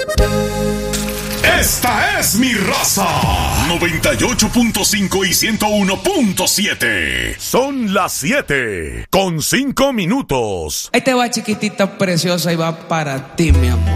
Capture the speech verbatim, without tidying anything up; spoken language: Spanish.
Esta es mi raza. noventa y ocho punto cinco y ciento uno punto siete. Son las siete con cinco minutos. Ahí te va, chiquitita preciosa, y va para ti, mi amor.